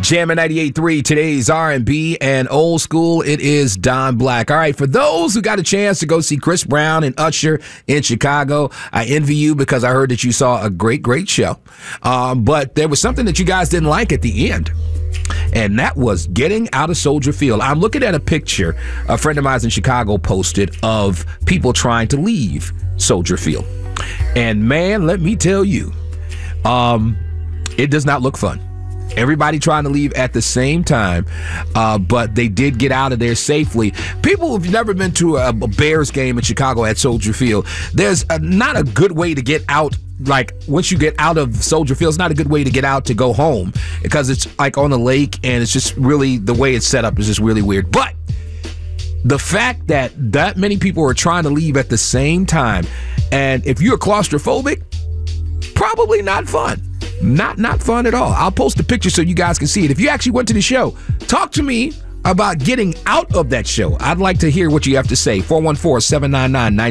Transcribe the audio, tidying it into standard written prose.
Jammin' 98.3, today's R&B and old school. It is Don Black. All right, for those who got a chance to go see Chris Brown and Usher in Chicago, I envy you because I heard that you saw a great show. But there was something that you guys didn't like at the end, and that was getting out of Soldier Field. I'm looking at a picture a friend of mine in Chicago posted of people trying to leave Soldier Field. And man, let me tell you, it does not look fun. Everybody trying to leave at the same time, but they did get out of there safely. People who've never been to a Bears game in Chicago at Soldier Field, there's not a good way to get out. Like, once you get out of Soldier Field, it's not a good way to get out to go home because it's like on a lake, and it's just really, the way it's set up is just really weird. But the fact that many people are trying to leave at the same time, and if you're claustrophobic, probably not fun. Not fun at all. I'll post a picture so you guys can see it. If you actually went to the show, talk to me about getting out of that show. I'd like to hear what you have to say. 414-799-90.